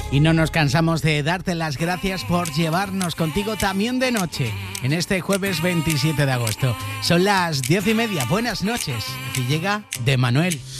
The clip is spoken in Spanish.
Y no nos cansamos de darte las gracias por llevarnos contigo también de noche en este jueves 27 de agosto. Son las 10:30. Buenas noches. Aquí llega De Manuel.